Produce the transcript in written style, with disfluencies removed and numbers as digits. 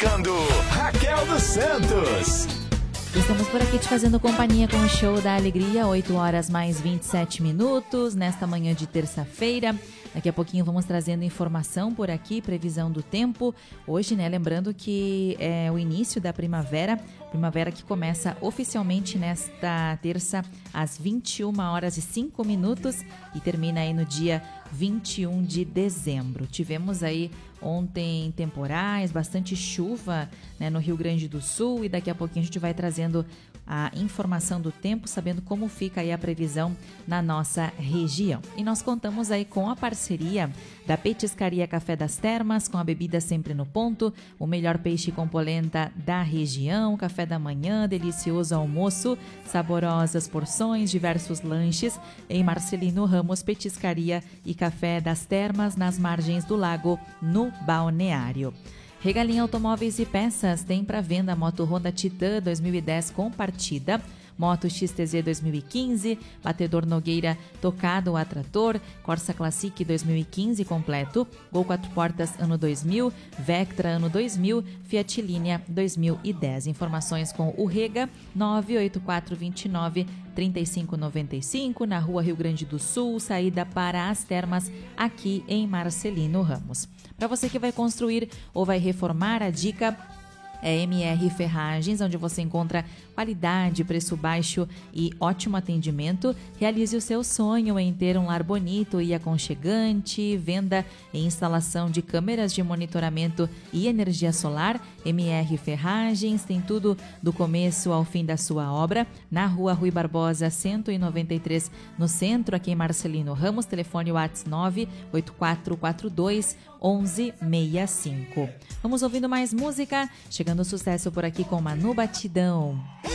tocando Raquel dos Santos. Estamos por aqui te fazendo companhia com o Show da Alegria, 8 horas mais 27 minutos, nesta manhã de terça-feira. Daqui a pouquinho vamos trazendo informação por aqui, previsão do tempo. Hoje, né, lembrando que é o início da primavera que começa oficialmente nesta terça às 21 horas e 5 minutos e termina aí no dia 21 de dezembro. Tivemos aí ontem temporais, bastante chuva, né, no Rio Grande do Sul, e daqui a pouquinho a gente vai trazendo a informação do tempo, sabendo como fica aí a previsão na nossa região. E nós contamos aí com a parceria da Petiscaria Café das Termas, com a bebida sempre no ponto, o melhor peixe com polenta da região, café da manhã, delicioso almoço, saborosas porções, diversos lanches em Marcelino Ramos Petiscaria e Café das Termas, nas margens do lago, no Balneário. Regalinha Automóveis e Peças tem para venda moto Honda Titan 2010 com partida, moto XTZ 2015, batedor Nogueira tocado a trator, Corsa Classic 2015 completo, Gol 4 portas ano 2000, Vectra ano 2000, Fiat Linea 2010. Informações com o Rega 98429 3595, na Rua Rio Grande do Sul, saída para as Termas, aqui em Marcelino Ramos. Para você que vai construir ou vai reformar, a dica é MR Ferragens, onde você encontra qualidade, preço baixo e ótimo atendimento. Realize o seu sonho em ter um lar bonito e aconchegante. Venda e instalação de câmeras de monitoramento e energia solar. MR Ferragens tem tudo do começo ao fim da sua obra. Na Rua Rui Barbosa, 193, no centro, aqui em Marcelino Ramos. Telefone WhatsApp 98442 1165. Vamos ouvindo mais música. Chegando o sucesso por aqui com Manu Batidão.